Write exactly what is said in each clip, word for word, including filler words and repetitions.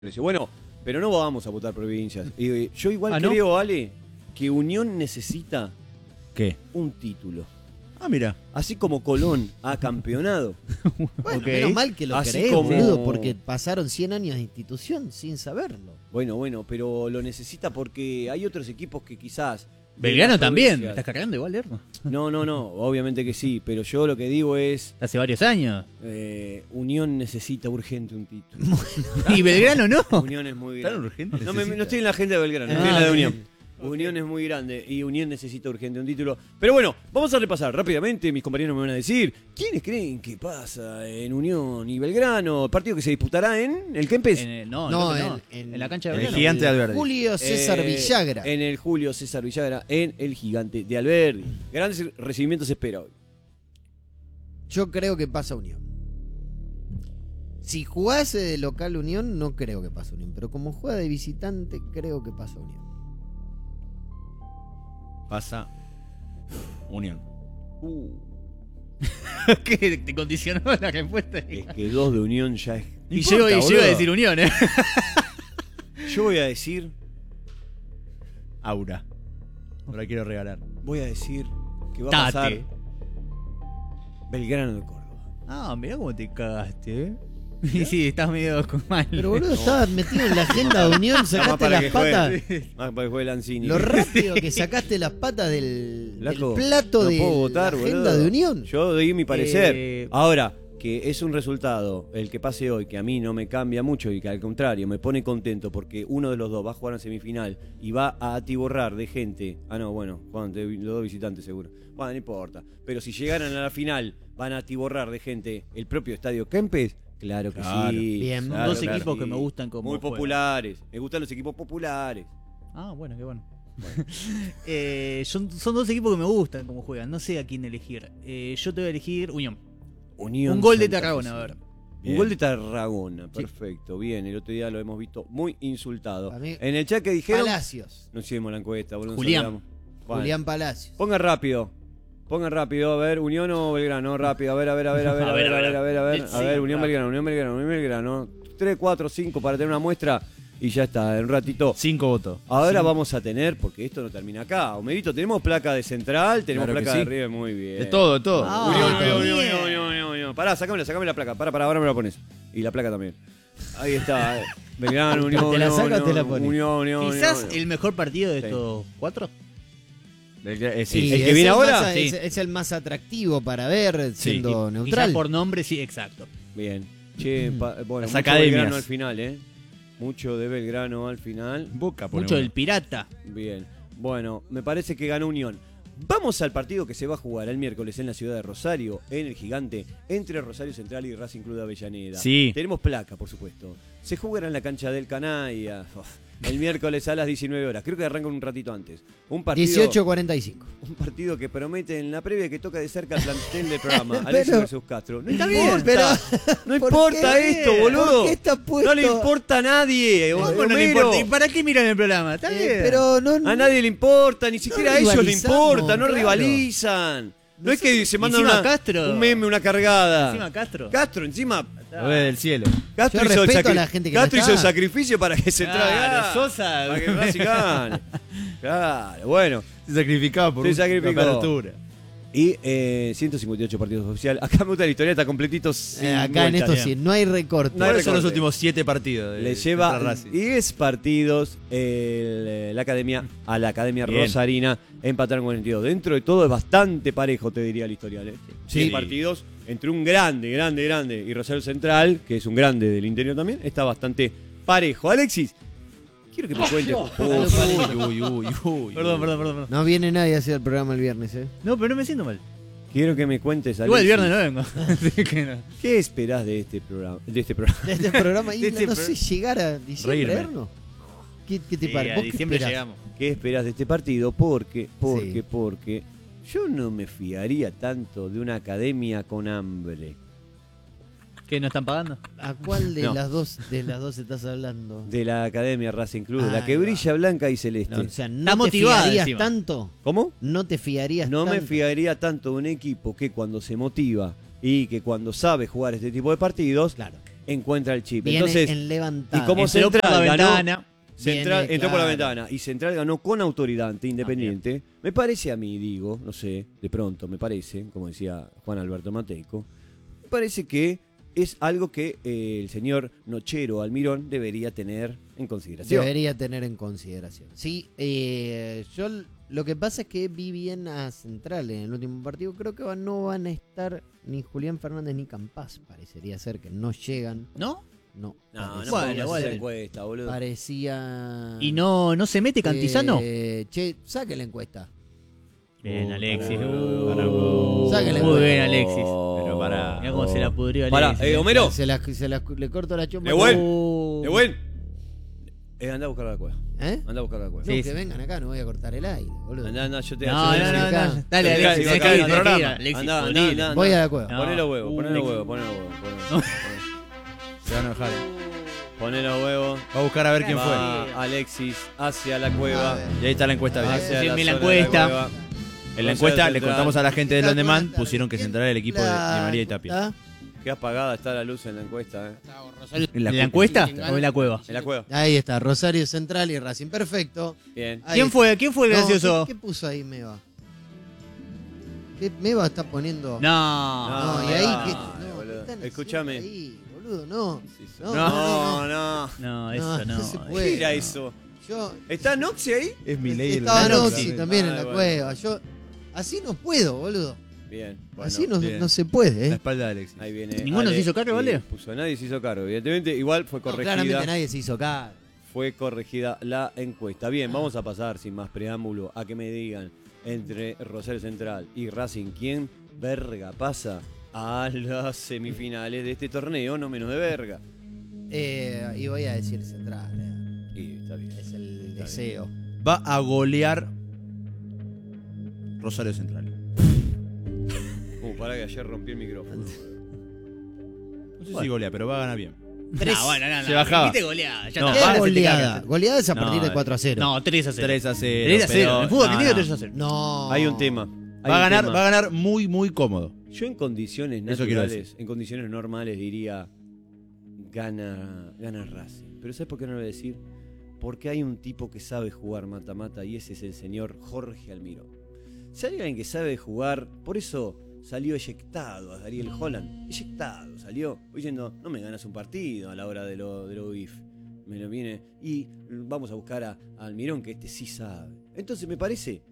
Bueno, pero no vamos a votar provincias. Y yo igual ¿Ah, no? creo, Ale, que Unión necesita ¿Qué? un título. Ah, mira. Así como Colón ha campeonado. Bueno, Ok. menos mal que lo Así crees, como- boludo, porque pasaron cien años de institución sin saberlo. Bueno, bueno, pero lo necesita porque hay otros equipos que quizás... de Belgrano las también. ¿Me provincias- estás cargando igual, Lerno? No, no, no, obviamente que sí, pero yo lo que digo es... Hace varios años. eh, Unión necesita urgente un título. Y Belgrano no. Unión es muy Tan grande. urgente. No, me- no estoy en la agenda de Belgrano, estoy en Ah, la de bien. Unión. Unión es muy grande y Unión necesita urgente un título. Pero bueno, vamos a repasar rápidamente. Mis compañeros me van a decir quiénes creen que pasa en Unión y Belgrano. El partido que se disputará en el Kempes. En el- no, No, no, no. en- En, en- la cancha de el Belgrano. gigante de Alberdi. Julio César Eh, Villagra. En el Julio César Villagra, en el gigante de Alberdi. Grandes recibimientos se espera hoy. Yo creo que pasa Unión. Si jugase de local Unión, no creo que pase Unión. Pero como juega de visitante, creo que pasa Unión. Pasa Unión. Uh, ¿Qué? ¿Te condicionó la respuesta? es que dos de Unión ya es. Y Importa, llego, y llego a boludo. decir Unión, ¿eh? Yo voy a decir. Aura. No la quiero regalar. Voy a decir que va a Tate. pasar Belgrano de Córdoba. Ah, mirá cómo te cagaste, ¿eh? Y sí, estás medio con mal. Pero boludo, estabas metido en la agenda de Unión, Nada más sacaste para las que patas. juegue. Más para que juegue Lanzini. Lo rápido que sacaste las patas del, del Flaco, plato no de puedo votar, la agenda boludo. de Unión. Yo doy mi parecer. Eh, Ahora, que es un resultado, el que pase hoy, que a mí no me cambia mucho y que al contrario me pone contento porque uno de los dos va a jugar en semifinal y va a atiborrar de gente. Ah, no, bueno, juegan de- los dos visitantes seguro. Bueno, no importa. Pero si llegaran a la final, van a atiborrar de gente el propio estadio Kempes. Claro que Claro. sí. Bien, claro dos que equipos sí. que me gustan como Muy juegan. populares. Me gustan los equipos populares. Ah, bueno, qué bueno. Eh, son, son dos equipos que me gustan como juegan. No sé a quién elegir. Eh, yo te voy a elegir Unión. Unión Un gol de Santa Tarragona, Fe. a ver. Un Bien. gol de Tarragona, perfecto, bien. El otro día lo hemos visto muy insultado. A mí- En el chat que dijeron. Palacios. No hicimos la encuesta, boludo. Julián. sabíamos. Bueno, Julián Palacios. Ponga rápido. Ponga rápido, a ver, Unión o Belgrano, rápido, a ver, a ver, a ver, a ver, a ver, a ver, a ver, a ver, a ver, Unión Belgrano, Unión Belgrano, Unión Belgrano. tres, cuatro, cinco para tener una muestra y ya está, en un ratito. Cinco votos. Ahora vamos a tener, porque esto no termina acá. Homedito, tenemos placa de central, tenemos Claro que placa de sí. River, muy bien. De todo, de todo. Ah, Unión, bien. Unión, Unión, Unión, Unión, Unión. Pará, sacame, sacame la placa. Pará, pará, ahora me la pones. Y la placa también. Ahí está. eh. Belgrano, Unión, ¿Te la Unión, saca o te la Unión, pones? Unión, Unión, Quizás Unión. el mejor partido de Sí. estos cuatro. Belgra- eh, Sí, sí. el que es viene ahora, más- sí. es, es el más atractivo para ver, siendo Quizás neutral. por nombre, sí, exacto. Bien. Che, pa- bueno, Las mucho academias. Belgrano al final, ¿eh? Mucho de Belgrano al final. Boca, pone Mucho uno. del Pirata. Bien. Bueno, me parece que ganó Unión. Vamos al partido que se va a jugar el miércoles en la ciudad de Rosario, en el Gigante, entre Rosario Central y Racing Club de Avellaneda. Sí. Tenemos placa, por supuesto. Se jugará en la cancha del Canalla. Uf, el miércoles a las diecinueve horas. Creo que arrancan un ratito antes. Un partido, dieciocho cuarenta y cinco. un partido que promete en la previa que toca de cerca el plantel del programa. Alexis Pero- versus Castro. No está bien. No, pero- no ¿por importa qué? esto, boludo. ¿Por qué está puesto? No le importa a nadie. ¿Cómo no le Homero. importa? ¿Y para qué miran el programa? Está Eh, bien. pero no, A nadie le importa, ni siquiera a ellos le rivalizamos, importa, no claro. rivalizan. No es que se mandan Encima una, Castro. un meme, una cargada. Encima Castro. Castro, encima. Lo ve del cielo. Castro, Yo hizo el, respeto sacri- a la gente que Castro no hizo el está. sacrificio para que se Claro, traiga. Sosa. Para que Racing gane. Claro, bueno. Se sacrificaba por Se un- sacrificó. la apertura. Y eh, ciento cincuenta y ocho partidos oficiales. Acá me gusta la historieta completitos. sin Eh, acá en vueltas. esto sí, no hay recorte. No hay ¿Cuáles son los recorte. últimos siete partidos? de- Le de lleva Racing? diez partidos el- la academia a la academia Bien. rosarina. Empataron cuarenta y dos. Dentro de todo es bastante parejo, te diría el historial. ¿eh? Sí. diez partidos entre un grande, grande, grande y Rosario Central, que es un grande del interior también, está bastante parejo. Alexis, quiero que me cuentes. Uy, uy, uy, uy. Perdón, perdón, perdón, perdón. No viene nadie a hacer el programa el viernes, ¿eh? No, pero no me siento mal. Quiero que me cuentes, Alexis. Igual el viernes no vengo. Así que no. ¿Qué esperás de este programa? De este programa? De este programa. Y De este no pro- sé, llegar a diciembre, Reírme. ¿no? ¿Qué, qué te Sí, parece? a ¿Vos qué diciembre esperás? llegamos. ¿Qué esperás de este partido? Porque, porque, Sí. porque yo no me fiaría tanto de una academia con hambre. ¿Qué no están pagando? ¿A cuál de No. las dos de las dos estás hablando? De la Academia Racing Club, de la Ahí que va. brilla blanca y celeste. No, o sea, no Está te motivada fiarías encima. tanto. ¿Cómo? No te fiarías No tanto. me fiaría tanto de un equipo que cuando se motiva y que cuando sabe jugar este tipo de partidos, Claro. encuentra el chip. Viene Entonces, en levantada. y como Entró por Central la ganó, ventana. Central Viene, entró por la claro. ventana y Central ganó con autoridad ante Independiente. Me parece a mí, digo, no sé, de pronto me parece, como decía Juan Alberto Mateico, me parece que es algo que eh, el señor Nochero Almirón debería tener en consideración. Debería tener en consideración. Sí, eh, yo l- lo que pasa es que vi bien a Central en el último partido. Creo que va- no van a estar ni Julián Fernández ni Campás. Parecería ser que no llegan. ¿No? No. No, no parecía- Bueno, pongas bueno. esa encuesta, boludo. Parecía. ¿Y no, no se mete Cantizano? Eh, che, saque la encuesta. Bien, Alexis. Pará, Uh, pará. Sáquenle Muy cuenta. bien, Alexis. Pero pará. Mirá cómo se la pudrió Pará, Alexis. eh, Homero. Se la, se la- le corto la chompa. De buen. Uh. De buen. Eh, anda a buscar la cueva. ¿Eh? Anda a buscar la cueva. No, Sí, que sí. vengan acá, no voy a cortar el aire, boludo. Anda, anda, yo te No, yo te- no, no, acá. no. Dale, Tenés que- Alexis. tenés tenés que que ir ir, al tenés que ir, programa. Alexis, Anda, anda, podrile. anda, anda. Voy a la cueva. No. Poné los huevos, Uh, poné los Alexis. huevos, poné los huevos. poné los huevos. Se van a enojar. eh. Poné los huevos. Va a buscar a ver quién fue. Va Alexis hacia la A cueva. ver. Y ahí está la encuesta. bien. Hacia Sí, la bien la zona de encuesta. cueva. En la Rosario encuesta le Central. contamos a la gente del Está On Demand, buena, pusieron que ¿quién? Central el equipo de, de María y Tapia. ¿Está? Qué apagada está la luz en la encuesta, eh. En ¿En la encuesta Chingán. o en la cueva? En la cueva. Ahí está, Rosario Central y Racing. Perfecto. Bien. Ahí ¿Quién está. fue? ¿Quién fue el No, gracioso? ¿qué, qué puso ahí Meva? ¿Qué Meva está poniendo? No. No, y No, ahí no, que. no, No, boludo. ¿qué están Escúchame. haciendo ahí, boludo, no. No, No, no, no. no. No, eso no. no se ¿Qué puede. era eso? Yo. ¿Está Noxi ahí? Es mi ley. Estaba Noxi. Noxi también en Ah, la bueno. cueva. Yo. Así no puedo, boludo. Bien. Bueno, Así no, bien. no se puede, La ¿eh? espalda de Alexis. Ahí viene. ¿Ninguno Ale se hizo cargo, y vale? Puso, nadie se hizo cargo. Evidentemente, igual fue No, corregida. claramente nadie se hizo cargo. Fue corregida la encuesta. Bien, vamos a pasar sin más preámbulo a que me digan entre Rosario Central y Racing quién verga pasa a las semifinales de este torneo, no menos de verga. Eh, y voy a decir Central. eh. Y está bien. Es el Está deseo. Va a golear Rosario Central. Uh, pará que ayer rompí el micrófono. No sé si golea, pero va a ganar bien. Tres. No, bueno, no, no. Se bajaba. Dijiste goleada. Ya No, está. ¿Qué ahora es se te goleada? carga. Goleada es a partir No, de cuatro a cero. No, tres a cero. tres a cero. tres a cero. pero- En el fútbol no, argentino no. tres a cero. No. Hay un tema. Hay Va a un ganar, tema. va a ganar muy, muy cómodo. Yo en condiciones Eso quiero naturales, en condiciones normales diría gana, gana Racing. Pero ¿sabes por qué no lo voy a decir? Porque hay un tipo que sabe jugar mata-mata y ese es el señor Jorge Almirón. Si hay alguien que sabe jugar, por eso salió eyectado a Ariel Holland. Eyectado, salió diciendo, no me ganas un partido a la hora de lo, de lo B I F. Me lo viene y vamos a buscar a, a Almirón, que este sí sabe. Entonces me parece...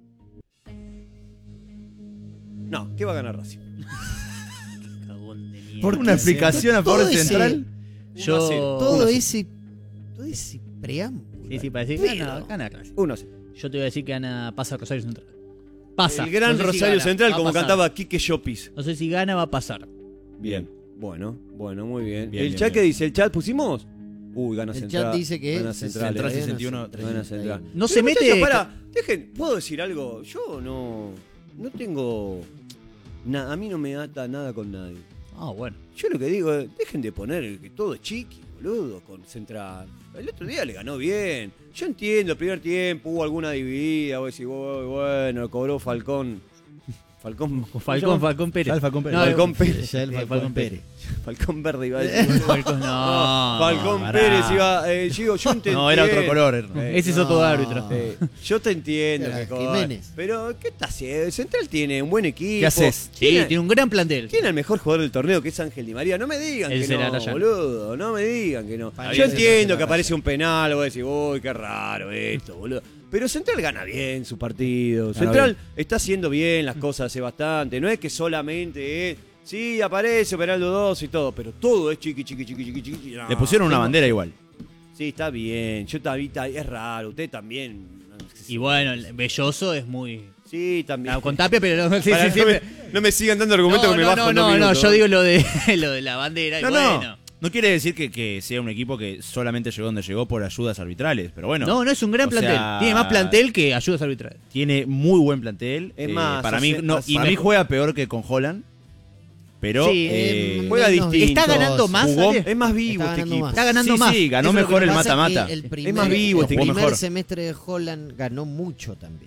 No, ¿qué va a ganar Racing? Cagón de mierda. ¿Por Una qué? explicación a favor Todo de ese- Central. Yo. uno a cero. Todo Uno a ese. Todo ese preámbulo. Sí, sí, para decir Pero- gana, gana Racing. uno a cero. Yo te voy a decir que gana, pasa Rosario Central. Pasa. El gran No sé si Rosario gana, Central, va a como pasar. cantaba Quique Llopis. No sé si gana, va a pasar. Bien. Bueno, bueno, muy bien. Bien, ¿El bien, chat bien. qué dice? ¿El chat pusimos? Uy, gana El Central. chat dice que gana es Central. Central eh. sesenta y uno. Gana Central. No Pero, se mete. muchachos, pará, dejen, ¿puedo decir algo? Yo no, no tengo... na- a mí no me ata nada con nadie. Ah, bueno. Yo lo que digo es, dejen de poner que todo es chiqui, boludo, con Central. El otro día le ganó bien. Yo entiendo, el primer tiempo hubo alguna dividida, vos decís, "Uy, bueno, lo cobró Falcón. Falcón, ¿cómo se Falcón, llama? Falcón Pérez. Ya el Falcón Pérez. No, Falcón eh, Pérez. Ya el eh, Falcón Falcón Pérez. Falcón Verde iba a decir. Falcón, no. Falcón pará. Pérez iba. Eh, yo, yo entendí. No, era otro color. era. Ese es No. otro árbitro. Eh, yo te entiendo, Era que joder, Jiménez. pero ¿qué está haciendo? Central tiene un buen equipo. ¿Qué haces? Sí, Tiene, tiene un gran plantel. tiene el mejor jugador del torneo, que es Ángel Di María. No me digan Él que será no, Rayano. boludo. No me digan que no. Para Yo mí se entiendo será que aparece Rayano. un penal, voy a decir, uy, qué raro esto, boludo. Pero Central gana bien su partido. Gana Central está haciendo bien las cosas hace bastante. No es que solamente es. Sí, aparece Operaldo dos y todo, pero todo es chiqui, chiqui, chiqui, chiqui, chiqui. No, Le pusieron una tengo- bandera igual. Sí, está bien. Yo también, es raro. Usted también. Y bueno, el Belloso es muy. Sí, también. Ah, con Tapia, pero no, sí, Pará, sí, no, siempre- me, no me sigan dando argumentos no, que me no, bajo no, en dos no, no, minutos. yo digo lo de, lo de la bandera. Y No, bueno. no. No quiere decir que, que sea un equipo que solamente llegó donde llegó por ayudas arbitrales, pero bueno. No, no es un gran O plantel. sea, Tiene más plantel que ayudas arbitrales. Tiene muy buen plantel. Es Eh, más, para hace- mí, no, hace- para mí mejor- juega peor que con Holland. Pero Sí, eh, juega menos distinto. ¿Está ganando más? Jugó- Ale? Es más vivo Está este ganando equipo. más. Está ganando sí, más. sí, ganó Eso es lo mejor que el pasa, mata-mata. que el primer- más vivo este El equipo. primer Mejor. semestre de Holland ganó mucho también.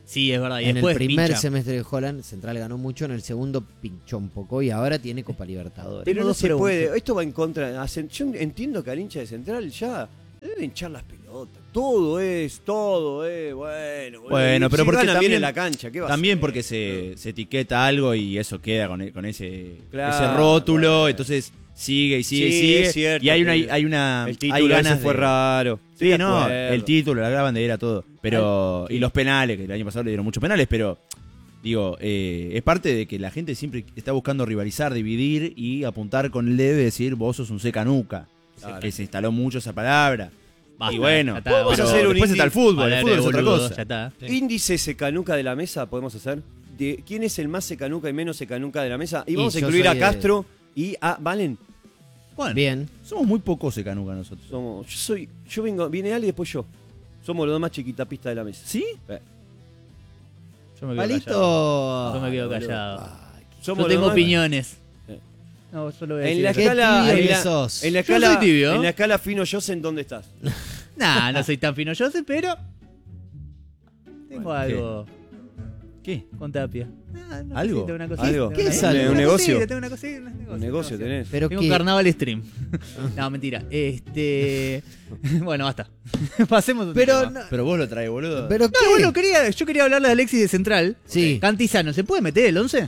Sí, es verdad. Y En el después primer pincha. semestre de Holland, Central ganó mucho, en el segundo pinchó un poco y ahora tiene Copa Libertadores. Pero Tengo no dos se preguntas. puede. Esto va en contra. hacen- Yo entiendo que al hincha de Central ya le deben hinchar las pelotas. Todo es, todo es, bueno. boludo. Bueno, Y pero si porque ganan bien también- en la cancha, ¿qué va a También hacer? porque se, se etiqueta algo y eso queda con, e- con ese, Claro, ese rótulo, bueno. entonces sigue y sigue Sí, y sigue. es cierto y hay una, que hay una El hay título ganas ese fue de- raro. Sí, de no, acuerdo. el título, la gran bandera, todo. Pero y los penales, que el año pasado le dieron muchos penales, pero digo, eh, es parte de que la gente siempre está buscando rivalizar, dividir y apuntar con el dedo y decir, vos sos un secanuca. Claro. Que se instaló mucho esa palabra. Basta, y bueno, ya está, pero vamos a hacer un después indi- está el fútbol, el Hablar fútbol de es otra boludo, cosa. Ya está. Índice secanuca de la mesa, podemos hacer. De ¿Quién es el más secanuca y menos secanuca de la mesa? Y Y vamos a yo incluir soy a de- Castro y a Valen. Bueno, Bien. Somos muy pocos secanuca nosotros. Somos, yo soy, yo vengo, viene Ali y después yo. Somos los dos más chiquitapistas de la mesa. ¿Sí? Eh, yo me quedo callado. Palito. Yo me quedo boludo. callado. Somos Yo los tengo más- opiniones. Eh. No, solo voy a En la decir Qué eso. escala, tibio en que la, sos. en la Yo escala, soy tibio. en la escala fino yo sé en dónde estás. Nah, no soy tan fino yo sé, pero tengo Bueno, algo ¿Qué? con Tapia. Ah, no, ¿Algo? sí, tengo una cosita, ¿Algo? tengo ¿Qué una es cosita, algo? tengo ¿Un una negocio? cosita, tengo una cosita, un negocio, Un negocio tenés. Pero Tengo que un carnaval stream. No, mentira. Este. Bueno, basta. Pasemos. a otro Pero tema. no, Pero vos lo traes, boludo. pero No, qué? bueno, quería, yo quería hablarle de Alexis de Central. Sí. Cantizano, ¿se puede meter el once?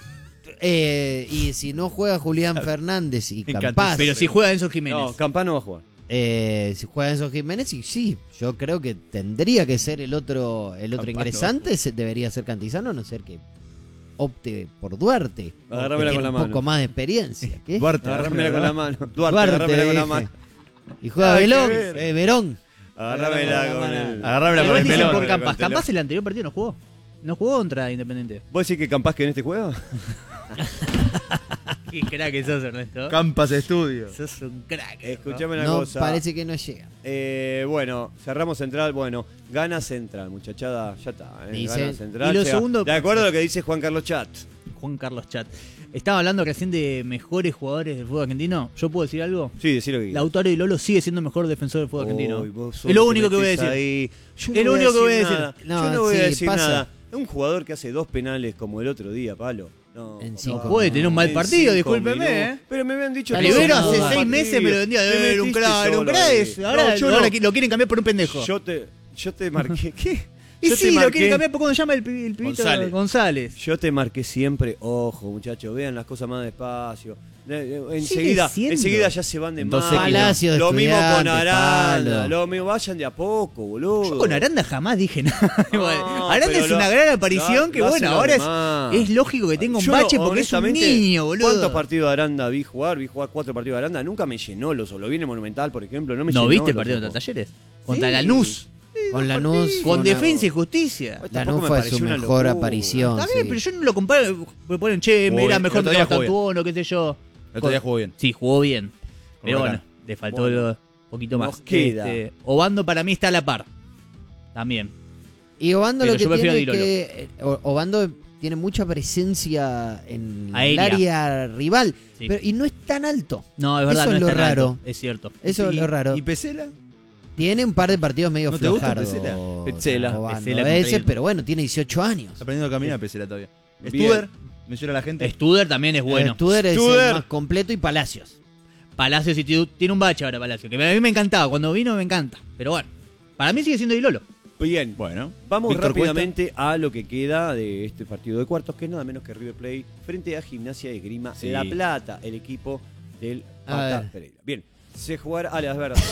Eh, y si no juega Julián Fernández y Me encanta. Campás, Pero si juega Enzo Jiménez. No, Campano va a jugar. eh, si juega Enzo Jiménez, y sí, yo creo que tendría que ser el otro, el otro Campano. ingresante, se- debería ser Cantizano, a no ser que opte por Duarte. que Agárramela tiene con la un mano. poco más de experiencia. ¿Qué? Duarte, Agárramela con la mano. Duarte, Duarte, agárramela con la dije. mano. Y juega Nada que Belón, ver. eh, Verón. Agárramela con el. Agarrámela con Igual el dicen pelón. por con Campas. el teléfono. Campas el anterior partido no jugó. No jugó contra Independiente. ¿Vos decís que Campás que en este juego? Qué crack que sos, Ernesto. Campas Estudio. Sos un crack. Escuchame una No, cosa. parece que no llega. Eh, bueno, cerramos Central. Bueno, gana Central, muchachada. Ya está. eh, Dice- Gana Central. y lo llega- segundo- De acuerdo a lo que dice Juan Carlos Chat. Juan Carlos Chat. Estaba hablando recién de mejores jugadores del fútbol argentino. ¿Yo puedo decir algo? Sí, decir lo que quieras. Lautaro y Lolo sigue siendo el mejor defensor del fútbol argentino. Uy, vos sos Es lo el único que voy a metés decir. ahí. Yo Es lo voy a único que voy a decir. nada. No, Yo no voy a sí, decir pasa. nada. Es un jugador que hace dos penales como el otro día, Palo. No, En no, cinco puede tener un mal en partido, cinco discúlpeme, minutos. ¿eh? Pero me habían dicho Dale, que Olivero no, hace no, seis no, meses me lo vendía. Te Era un metiste crack, era un solo crack. ahí. es- Ahora, No, yo ahora no. lo quieren cambiar por un pendejo. Yo te, yo te marqué. ¿Qué? y yo sí, te lo marqué- quieren cambiar por cuando llama el, pi- el pibito González. González. Yo te marqué siempre, ojo, muchachos, vean las cosas más despacio. De- de- Sigue Enseguida, siendo. enseguida ya se van de más. Entonces, Palacio de Lo mismo con Estudiantes, Aranda, Palo. lo mismo, vayan de a poco, boludo. Yo con Aranda jamás dije nada. No, Bueno, Aranda pero es lo- una gran aparición lo- que, lo bueno, hacen ahora los demás. es, es lógico que tenga un Yo, bache porque es un honestamente, niño, boludo. ¿Cuántos partidos de Aranda vi jugar? Vi jugar cuatro partidos de Aranda. Nunca me llenó los Lo vi en el Monumental, por ejemplo. No me ¿No llenó viste el los partido ojos. contra Talleres? Contra Sí. Lanús. Con Lanús. fue Con una- Defensa y Justicia. Tampoco Lanús me fue pareció su una mejor locura. aparición. Está bien, sí. pero yo no lo comparo. Me ponen, che, Jugó era bien. mejor El otro que día jugó Tastuono, qué sé yo. El otro día jugó bien. Sí, jugó bien. Pero Huracán. bueno, le faltó Bueno, un poquito nos más. queda. Este, Obando para mí está a la par. También. Y Obando Pero lo que yo prefiero tiene a es que eh, O- Obando tiene mucha presencia en Aérea. el área rival, Sí. pero, y no es tan alto. No, es verdad, Eso no es lo tan alto, raro. es cierto. Eso ¿Y- es lo raro. ¿Y Pesela? Tiene un par de partidos medio ¿No te gusta flojardos. Pesela? Pesela. Obando Pesela a contra veces, el- pero bueno, tiene dieciocho años. Está aprendiendo a caminar Pesela todavía. Bien. Studer, menciona a la gente. Studer también es bueno. Eh, Studer es Studer. el más completo y Palacios. Palacio sí tiene tiene un bache ahora, Palacio. Que a mí me encantaba. Cuando vino me encanta. Pero bueno, para mí sigue siendo Dilolo. Bien, Bueno. vamos Víctor rápidamente a lo que queda de este partido de cuartos, que es nada menos que River Plate frente a Gimnasia de Grima Sí. La Plata, el equipo del A Pata ver. Pereira. Bien, se jugará. Ah, es verdad.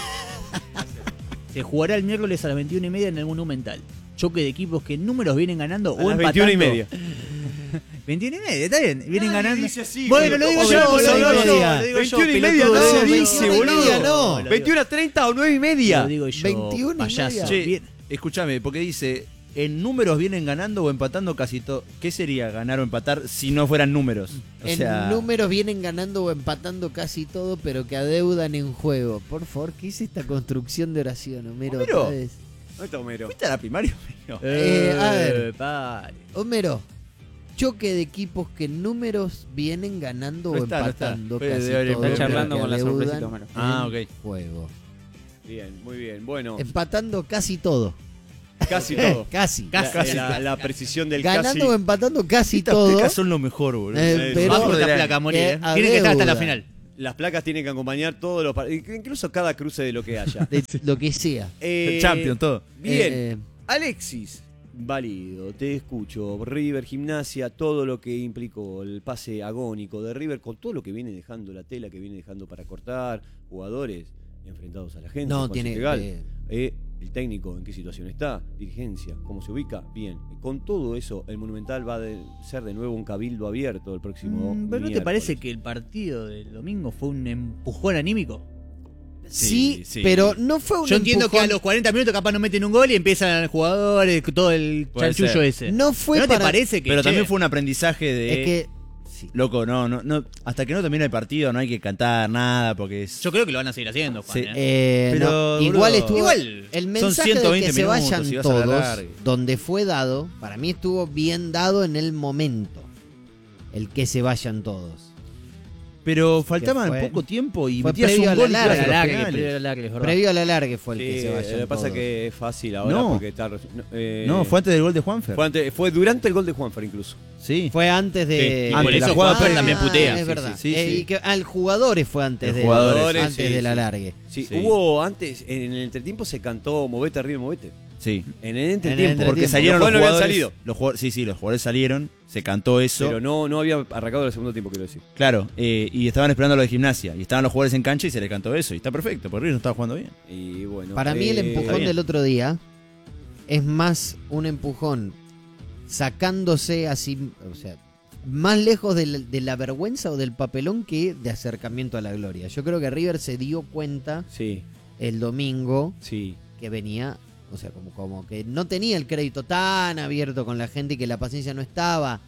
Se jugará el miércoles a las veintiuna y media en el Monumental. Choque de equipos que en números vienen ganando A o las empatando. veintiuna y media. veintiuna y media, está bien. Vienen Nadie ganando. dice así, bueno, boludo. lo digo ¿Cómo yo, veintiuna lo y digo yo, media? lo digo yo. veintiuna y media pelotudo. no se veintiuna y dice, media boludo. no. Lo digo- veintiuna treinta o nueve y media. Lo digo yo, veintiuna y payaso. media. Che, Bien. escúchame, porque dice, en números vienen ganando o empatando casi todo. ¿Qué sería ganar o empatar si no fueran números? O En sea, números vienen ganando o empatando casi todo, pero que adeudan en juego. Por favor, ¿qué es esta construcción de oración, Homero? Homero. otra vez? ¿Dónde está Homero? ¿fuiste a la primaria? No. Eh, a ver. pare. Homero, choque de equipos que en números vienen ganando No o está, no está. empatando Puede casi haber- todo. está pero charlando que con la adeudan sorpresita, Homero. Ah, en ok. Juego. Bien, muy bien. Bueno, Empatando casi todo. Casi todo. Casi. La, Casi. la- la precisión del Ganando o casi. empatando casi Estas todo. plecas son lo mejor, boludo. Eh, Sí, pero Bajo de esta la- placa, morir. que ¿eh? Tienen que estar hasta la adeuda. final. Las placas tienen que acompañar todos los partidos, incluso cada cruce de lo que haya. de lo que sea. Eh, El Champion, todo. Bien. Eh, Alexis, válido, te escucho. River, Gimnasia, todo lo que implicó el pase agónico de River, con todo lo que viene dejando, la tela que viene dejando para cortar, jugadores enfrentados a la gente. no, Juan tiene. Senegal. eh, Eh, el técnico, en qué situación está, dirigencia, cómo se ubica, bien. Con todo eso, el Monumental va a de- ser de nuevo un cabildo abierto el próximo. Mm, ¿Pero no te miércoles. parece que el partido del domingo fue un empujón anímico? sí, Sí, sí. pero no fue un Yo entiendo que a empujón. los cuarenta minutos capaz no meten un gol y empiezan los jugadores, todo el Puede chanchullo ser. ese. No fue ¿No te para. parece que Pero che, también fue un aprendizaje de. Es que. sí. Loco, no, no, no. Hasta que no termine el partido no hay que cantar nada porque es. Yo creo que lo van a seguir haciendo, Juan. Sí. ¿eh? Eh, Pero, no, boludo, igual estuvo. igual, el son mensaje ciento de veinte que se minutos, vayan si vas a la todos, larga. donde fue dado, para mí estuvo bien dado en el momento. El que se vayan todos. Pero faltaban fue- poco tiempo y fue metías previo un a la gol y larga, ibas a los largue, penales. previo a la largue, es verdad. Previo a la largue fue el Sí, que se vayan lo que pasa todos. que es fácil ahora No. porque está. no, eh, No, fue antes del gol de Juanfer. fue, antes- fue durante el gol de Juanfer incluso. Sí. Fue antes de. Sí, y por de eso la Juanfer jugada. también putea. Es Sí, verdad. sí, sí, Eh, sí. y que al jugadores fue antes Los de. jugadores, antes sí, de la sí. largue. Sí, Sí. hubo antes, en el entretiempo se cantó Movete arriba, movete. Sí. En el entretiempo. entretiempo. Porque salieron Los los jugadores no jugadores. habían salido. Los jugadores, sí, sí, los jugadores salieron, se cantó eso. Pero no, no había arrancado el segundo tiempo, quiero decir. Claro, eh, y estaban esperando lo de Gimnasia. Y estaban los jugadores en cancha y se le cantó eso. Y está perfecto, porque River no estaba jugando bien. Y bueno. Para mí el eh, está empujón bien. del otro día es más un empujón sacándose así, o sea, más lejos de la, de la vergüenza o del papelón que de acercamiento a la gloria. Yo creo que River se dio cuenta Sí, el domingo sí. que venía, o sea, como, como que no tenía el crédito tan abierto con la gente y que la paciencia no estaba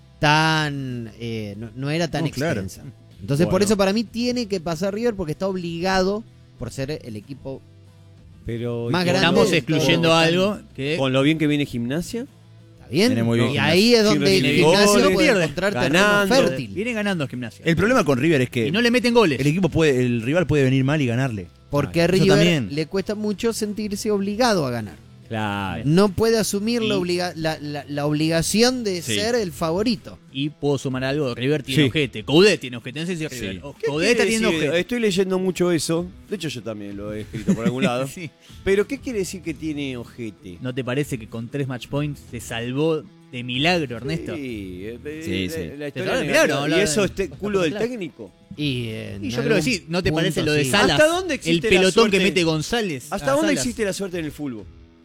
tan, eh, no, no era tan No, claro. extensa. Entonces por Bueno. eso para mí tiene que pasar River porque está obligado por ser el equipo. Pero Más y con grande Estamos lo- de excluyendo todo. algo que Con lo bien que viene Gimnasia. ¿Está bien? Viene muy bien Y ahí es Sin donde el recibir gimnasio goles, puede pierde, encontrar ganando. terreno fértil. viene ganando Gimnasia. El problema con River es que Y no le meten goles. el equipo puede, el rival puede venir mal y ganarle. Porque a Eso River también. le cuesta mucho sentirse obligado a ganar. Claro. No puede asumir Y- la, obliga- la, la- la obligación de Sí. ser el favorito. Y puedo sumar algo. River tiene Sí. ojete. Coudet tiene ojete. No sé si River. Sí. O- ¿Qué Coudet está quiere teniendo decir? ojete. Estoy leyendo mucho eso. De hecho, yo también lo he escrito por algún lado. Sí. Pero, ¿qué quiere decir que tiene ojete? ¿No te parece que con tres match points se salvó de milagro, Ernesto? Sí, eh, eh, Sí, la- sí. la Te historia salva de negativa. milagro, ¿Y habla eso de- es te- culo del claro. técnico? Y, en Y yo creo que sí. algún ¿No te parece punto lo de sí. Salas? ¿Hasta dónde El existe la pelotón que suerte? mete González. ¿Hasta a dónde Salas. existe la suerte en el fútbol?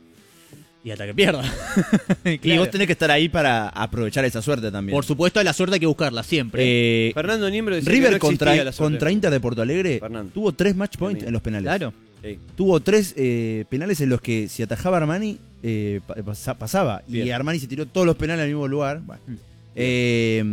Y hasta que pierda. Y Claro. vos tenés que estar ahí para aprovechar esa suerte también. Por supuesto, la suerte hay que buscarla siempre. Eh, Fernando Niembro decía que River no existía contra, la suerte. contra Inter de Porto Alegre Fernando. tuvo tres match points Bien. en los penales. claro. Sí. Tuvo tres eh, penales en los que si atajaba Armani eh, pa- pasa- pasaba. Y Bien. Armani se tiró todos los penales al mismo lugar. Bueno. Mm. Eh,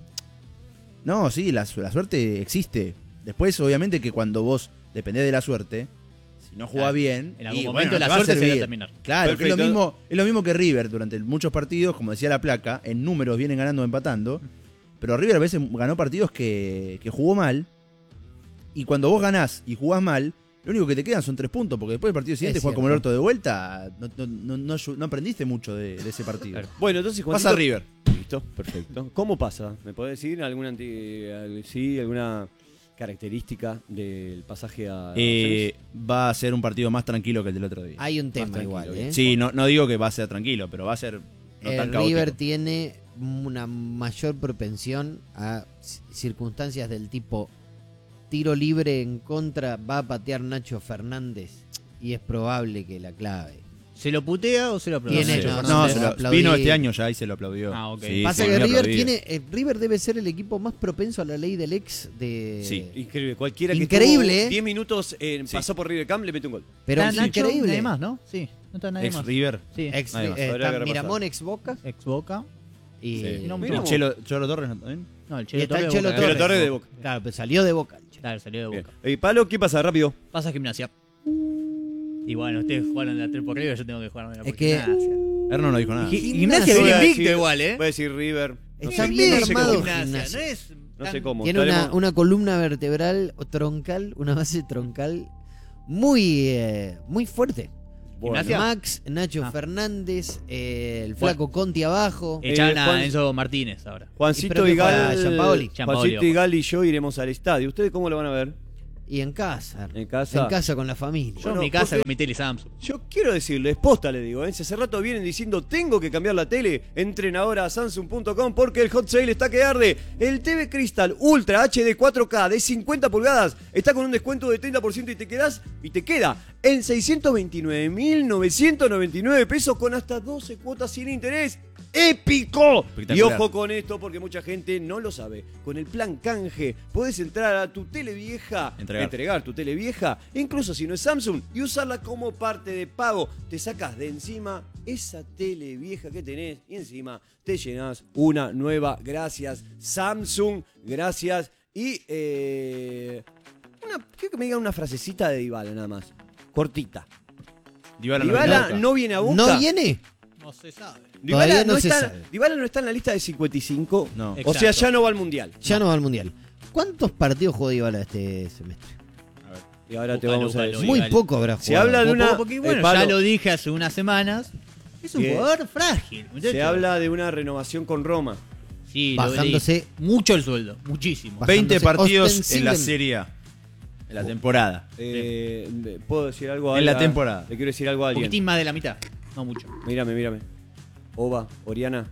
no, sí, la, su- la suerte existe. Después, obviamente, que cuando vos dependés de la suerte, si no jugás Claro. bien, En algún y, momento bueno, la te va a suerte se va a servir. terminar. Claro, que es lo, Perfecto. mismo, es lo mismo que River durante muchos partidos, como decía la placa, en números vienen ganando o empatando. Pero River a veces ganó partidos que, que jugó mal. Y cuando vos ganás y jugás mal, lo único que te quedan son tres puntos. Porque después del partido siguiente Es jugás como el cierto. orto de vuelta. No, no, no, no, no aprendiste mucho de, de ese partido. Claro. Bueno, entonces Juancito- Pasa River. Listo, perfecto. ¿Cómo pasa? ¿Me podés decir alguna anti- al- sí, alguna característica del pasaje a Eh, va a ser un partido más tranquilo que el del otro día. Hay un tema tranquilo, igual, bien. ¿eh? Sí, no, no digo que va a ser tranquilo, pero va a ser no El tan caótico. River tiene una mayor propensión a c- circunstancias del tipo tiro libre en contra, va a patear Nacho Fernández y es probable que la clave. ¿Se lo putea o se lo aplaude? Tiene- Sí. no, No, no, se se lo- lo aplaudí. vino este año ya y se lo aplaudió. Ah, ok. Sí, Pasa sí, que muy River aplaudido. tiene, eh, River debe ser el equipo más propenso a la ley del ex de. Sí. Increíble. Cualquiera que Increíble, estuvo ¿eh? diez minutos eh, Sí. pasó por River Camp, le mete un gol. Pero ¿Está Nacho? increíble. Nadie más, ¿no? Sí, no está nadie Ex más. River. Sí. Ex, Ahí va. eh, Habría está que repasar. Miramón ex Boca Ex Boca. y, Sí. no, y mira, ¿Y Chelo, Cholo Torres no también? No, el Y Chelo está el Torres. Chelo Boca. Chelo Torres. Torres de Boca. Claro, pero salió de Boca. el Chelo. Claro, salió de Bien. Boca. Eh, Palo, ¿qué pasa? Rápido. Pasa Gimnasia. Y bueno, ustedes jugaron de la tres por River, yo tengo que jugar de la Es por que- Gimnasia. Erno no dijo nada. Gi- Gimnasia. Gimnasia viene Voy a invicto decir- igual, ¿eh? Voy a decir River. No Está sé- bien no sé armado cómo. Gimnasia, Gimnasia. no es No tan- sé cómo. Tiene una, Estaremos- una columna vertebral o troncal, una base troncal muy, eh, muy fuerte. Bueno. Gimnasia. Max, Nacho Ah. Fernández, eh, el flaco Conti abajo. Echaron Eh, a Juan- Enzo Martínez ahora. Juancito pero que juega Igal, Gianpaoli. Gianpaoli, Juancito Igal y yo iremos al estadio. ¿Ustedes cómo lo van a ver? Y en casa. ¿En casa? En casa con la familia. Yo Bueno, en mi casa porque- con mi tele Samsung. Yo quiero decirles, posta le digo, ¿eh? Si hace rato vienen diciendo tengo que cambiar la tele, entren ahora a Samsung punto com porque el hot sale está que arde. El T V Crystal Ultra H D cuatro K de cincuenta pulgadas está con un descuento de treinta por ciento y te quedas y te queda en seiscientos veintinueve mil novecientos noventa y nueve pesos con hasta doce cuotas sin interés. ¡Épico! Espectacular. Y ojo con esto porque mucha gente no lo sabe. Con el plan canje podés entrar a tu tele vieja, Entregar. entregar tu tele vieja, incluso si no es Samsung, y usarla como parte de pago. Te sacas de encima esa tele vieja que tenés y encima te llenas una nueva. Gracias Samsung, gracias. Y eh, una, quiero que me digan una frasecita de Dybala nada más, cortita. Dybala no Dybala viene no viene a Boca. ¿No viene? No se sabe. Dybala Todavía no no, se está, sabe. Dybala no está en la lista de cincuenta y cinco. No. O Exacto. sea, ya no va al mundial. Ya no va al mundial. ¿Cuántos partidos jugó Dybala este semestre? Y ahora te Búscalo, vamos a búscalo, decir. Muy Dybala. poco habrá jugado. Se habla de Poco, una. porque, bueno, eh, Pablo, ya lo dije hace unas semanas. Es un Bien. jugador frágil, muchacho. Se habla de una renovación con Roma. Sí, lo Bajándose- leí. Mucho el sueldo, muchísimo. Bajándose veinte partidos en ostensible- la Serie A. En la temporada. Eh, ¿Puedo decir algo a En la a- temporada. Le quiero decir algo a Un alguien. poquitín más de la mitad. No mucho. Mírame, mírame. Ova, Oriana.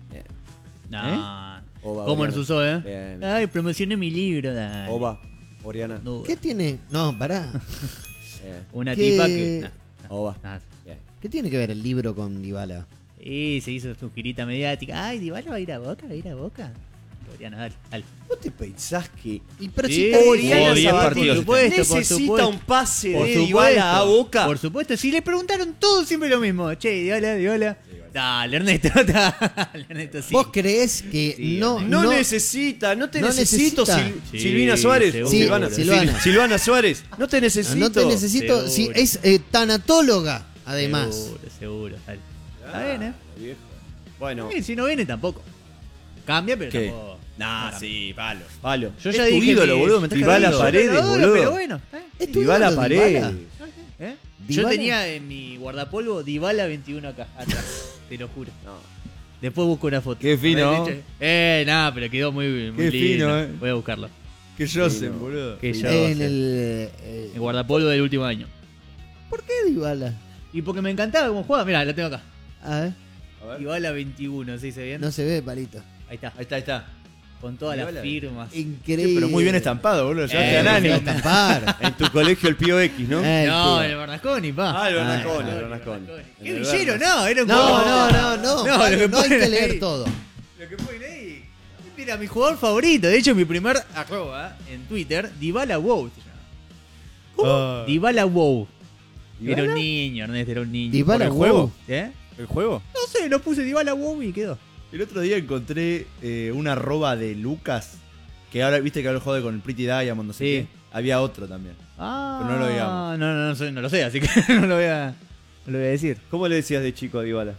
No. Ova, ¿Cómo Oriana. nos usó, eh? Bien. Ay, promocioné mi libro. dale. Ova, Oriana. No, ¿Qué tiene? No, pará. Bien. Una ¿Qué- tipa que. nah, Ova. nah. Bien. ¿Qué tiene que ver el libro con Dybala? Y se hizo su girita mediática. Ay, Dybala va a ir a Boca, va a ir a Boca. Oriana, dale, dale. ¿Vos te pensás que Y pero Sí, si está- Oriana jugó diez Sabatini partidos. Por supuesto, por necesita supuesto. un pase Por de supuesto, Dybala a Boca? Por supuesto, si le preguntaron todos siempre lo mismo. Che, Dybala, Dybala. Dale, Ernesto, dale, Ernesto, sí. ¿Vos creés que Sí, no, No, no necesita, no te no necesito, necesita. Sil- Sí, Silvina Suárez. seguro. Sí, Silvana, Silvana. Sil- Silvana Suárez. No te necesito. no te necesito? Si Seguro. es eh, tanatóloga, además. Seguro, seguro. Dale. Está bien, ¿eh? Viejo. Bueno, Y si no viene tampoco. Cambia, pero ¿Qué? tampoco. Nah, no sí, palo. palo. Yo Es ya tu dije ídolo, que- boludo, me estás Dybala cargando. Paredes, Pero, boludo. Pero bueno, está bien. ¿Es tu Dybala ídolo, Paredes. Dybala? ¿Eh? Yo Dybala. tenía en mi guardapolvo Dybala veintiuno acá atrás, te lo juro. No. Después busco una foto. Qué fino. A ver, Eh, nada, pero quedó muy, muy Qué lindo. fino, eh. Voy a buscarlo. Que Joseph, boludo. Que yo En sé. el. eh, El guardapolvo del último año. ¿Por qué Dybala? Y porque me encantaba cómo jugaba. Mirá, lo tengo acá. A ver, Dybala veintiuno, ¿se dice bien? no se ve, palito. Ahí está. Ahí está, ahí está. Con todas las Dybala. firmas. Increíble. Pero muy bien estampado, boludo. Llevaste Eh, al año. Lo estampar. En tu colegio el Pío X, ¿no? Eh, el No, pibe. en el Bernasconi, pa. Ah, el Ah, Bernasconi, el el Bernasconi. Qué En el villero, Bernas. no, era un No, jugador- no, no, no. No, Pablo, lo que no hay que ponen leer ahí. todo. Lo que ponen ahí. Este era mi jugador favorito. De hecho, mi primer arroba en Twitter, Dybala Wow. se llama. Ah. Dybala Wow. ¿Dybala? Era un niño, Ernesto, era un niño. Dybala ¿Por el wow. juego? ¿Eh? ¿El juego? No sé, lo puse Dybala Wow y quedó. El otro día encontré eh, una arroba de Lucas. Que ahora, viste que ahora jode con el Pretty Diamond, no sé Sí. qué. Había otro también. Ah, Pero no lo digamos. No, no, no, sé, no lo sé, así que no lo voy a, no lo voy a decir. ¿Cómo le decías de chico a Dybala?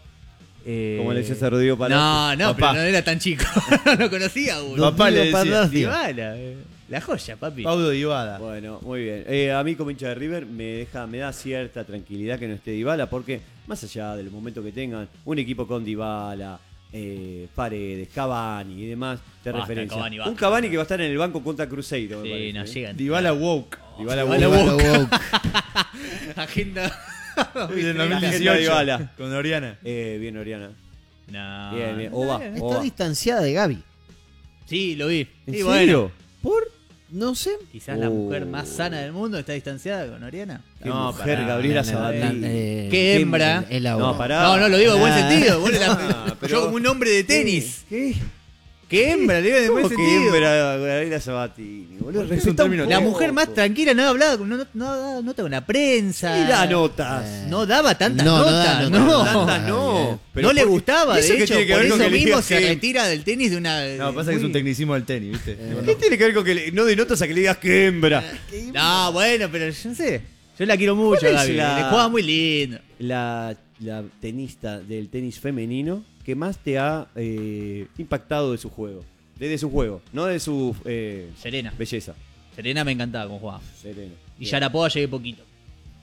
Eh, ¿Cómo le decías a Rodrigo Palacio? No, no, Papá. pero no era tan chico. no lo conocía aún. Papá le Rodrigo decía. Palacio. Dybala, eh, la joya, papi. Paudo Dybala. Bueno, muy bien. Eh, a mí como hincha de River me deja, me da cierta tranquilidad que no esté Dybala, porque más allá del momento que tengan, un equipo con Dybala, eh, Paredes, Cavani y demás, de Basta, referencia. Cavani, basta. Un Cavani que va a estar en el banco contra Cruzeiro. me Sí, parece, no ¿eh? llegan. Dybala woke. Dybala Dybala Woke. Dybala woke. Agenda. Del Agenda dos mil dieciocho. Dybala. Con Oriana. Eh, bien, Oriana. No. Bien, bien. Oba, Está Oba. distanciada de Gaby. Sí, lo vi. ¿En Sí, serio? bueno. ¿Por? No sé. Quizás la Oh. mujer más sana del mundo está distanciada con Oriana. Qué No, mujer, pará, Gabriela La- la- Sabatini. la- eh, Qué hembra. el- el aura. No, pará. No, no, lo digo en buen Ah. sentido. vos la- Ah, pero- Yo como un hombre de tenis. ¿Qué? Qué hembra, le digo en buen ¿Cómo que sentido. hembra Gabriela Sabatini? Boludo, Es un respetá término- poco. La mujer más tranquila no ha hablado, no, no, no ha dado nota con la prensa. Y da notas. Eh, No daba tantas No, no notas, da no. notas. Tantas Ah, no. bien. Pero no le porque- gustaba, ¿y eso de qué hecho, tiene que por ver con eso que le mismo digas se que- retira del tenis de una... No, pasa que es un tecnicismo del tenis, ¿viste? ¿Qué tiene que ver con que le- no de notas a que le digas que hembra? No, bueno, pero yo no sé. Yo la quiero mucho, ¿Cuál es Gaby. la- Le juega muy lindo. La, la tenista del tenis femenino que más te ha eh, impactado de su juego. Desde su juego, no de su eh, Serena. belleza. Serena me encantaba cómo jugaba. Serena. Y Bien. Sharapova llegué poquito.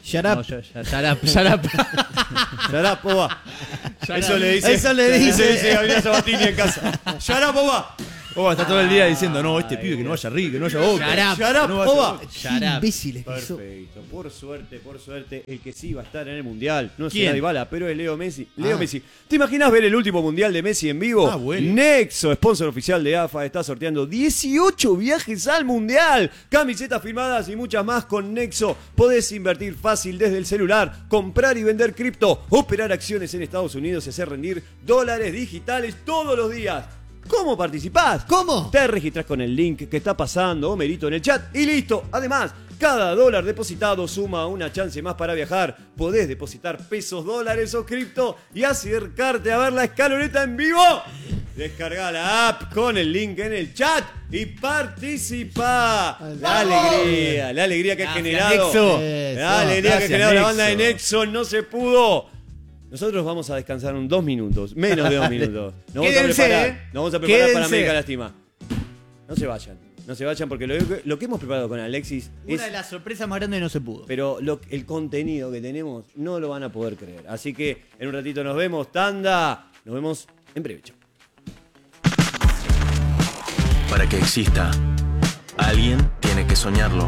Shut No, up. ya, ya, shut up, shut up. Shut up, boba. Eso le dice. Eso le dice. Eso dice Gabriel Sabatini en casa. Shut up, boba. Oba está todo el día diciendo, no, este pibe que no vaya River, que no vaya Boca. Shut up, Shut up, que no vaya Boca. Boca. Qué imbéciles que son. Perfecto. Por suerte, por suerte, el que sí va a estar en el mundial no es ¿Quién? Dybala, pero es Leo Messi. Leo Ah. Messi. ¿Te imaginas ver el último mundial de Messi en vivo? Ah, bueno. Nexo, sponsor oficial de A F A, está sorteando dieciocho viajes al mundial, camisetas firmadas y muchas más con Nexo. Podés invertir fácil desde el celular, comprar y vender cripto, operar acciones en Estados Unidos y hacer rendir dólares digitales todos los días. ¿Cómo participás? ¿Cómo? Te registrás con el link que está pasando o merito en el chat y listo. Además, cada dólar depositado suma una chance más para viajar. Podés depositar pesos, dólares o cripto y acercarte a ver la escaloneta en vivo. Descarga la app con el link en el chat y participa. La alegría, la alegría que ha Gracias, generado. Nexo. La alegría que ha Gracias, generado la banda de Nexo. Nexo no se pudo. Nosotros vamos a descansar un dos minutos, menos de dos minutos. Nos vamos a Quédense, preparar, eh. nos vamos a preparar para Quédense. América Lástima. No se vayan, no se vayan porque lo, lo que hemos preparado con Alexis es... Una de las sorpresas más grandes no se pudo. Pero lo- el contenido que tenemos no lo van a poder creer. Así que en un ratito nos vemos, tanda. Nos vemos en breve. Chau. Para que exista, alguien tiene que soñarlo.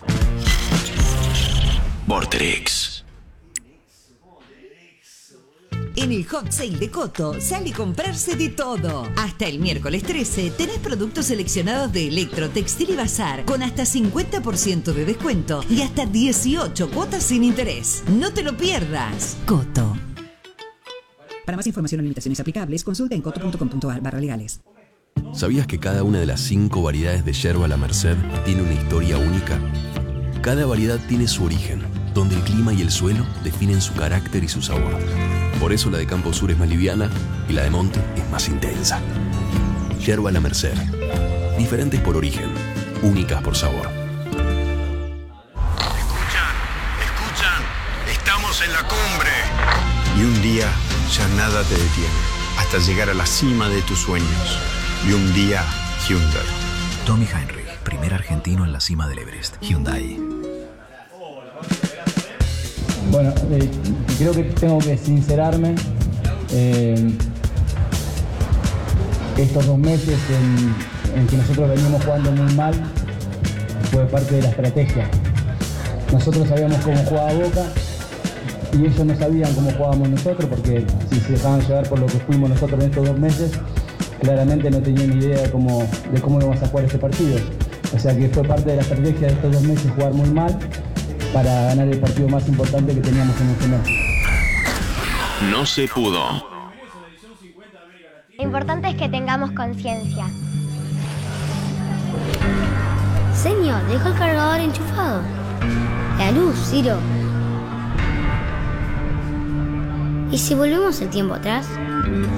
Vorterix. En el Hot Sale de Coto sale comprarse de todo. Hasta el miércoles trece tenés productos seleccionados de Electro, Textil y Bazar con hasta cincuenta por ciento de descuento y hasta dieciocho cuotas sin interés. No te lo pierdas. Coto. Para más información o limitaciones aplicables, consulta en coto punto com punto a r barra legales. ¿Sabías que cada una de las cinco variedades de yerba La Merced tiene una historia única? Cada variedad tiene su origen, donde el clima y el suelo definen su carácter y su sabor. Por eso la de Campo Sur es más liviana y la de Monte es más intensa. Yerba La Merced. Diferentes por origen, únicas por sabor. Escuchan, escuchan, estamos en la cumbre. Y un día ya nada te detiene, hasta llegar a la cima de tus sueños. Y un día, Hyundai. Tommy Heinrich, primer argentino en la cima del Everest. Hyundai. Bueno, eh, creo que tengo que sincerarme. Eh, estos dos meses en, en que nosotros veníamos jugando muy mal fue parte de la estrategia. Nosotros sabíamos cómo jugaba Boca y ellos no sabían cómo jugábamos nosotros, porque si se dejaban llevar por lo que fuimos nosotros en estos dos meses, claramente no tenían ni idea de cómo, de cómo íbamos a jugar este partido. O sea que fue parte de la estrategia de estos dos meses jugar muy mal para ganar el partido más importante que teníamos en este mes. No se pudo. Lo importante es que tengamos conciencia. Señor, dejó el cargador enchufado. La luz, Ciro. ¿Y si volvemos el tiempo atrás?